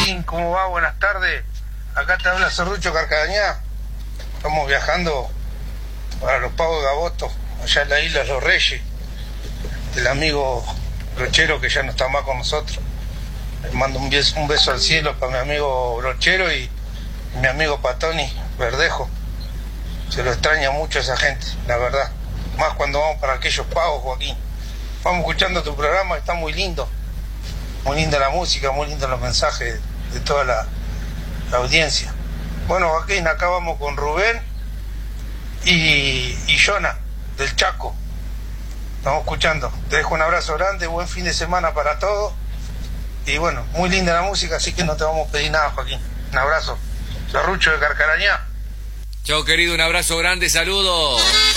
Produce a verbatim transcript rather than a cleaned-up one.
Joaquín, ¿cómo va? Buenas tardes. Acá te habla Serrucho Carcarañá. Estamos viajando para los Pagos de agosto, allá en la isla de los Reyes. El amigo Brochero, que ya no está más con nosotros. Le mando un beso, un beso al cielo para mi amigo Brochero y mi amigo Patoni Verdejo. Se lo extraña mucho a esa gente, la verdad. Más cuando vamos para aquellos pagos, Joaquín. Vamos escuchando tu programa, está muy lindo. Muy linda la música, muy lindos los mensajes de toda la, la audiencia. Bueno, Joaquín, acá vamos con Rubén y, y Jonah, del Chaco. Estamos escuchando. Te dejo un abrazo grande, buen fin de semana para todos. Y bueno, muy linda la música, así que no te vamos a pedir nada, Joaquín. Un abrazo. Serrucho de Carcarañá. Chao, querido, un abrazo grande, saludos.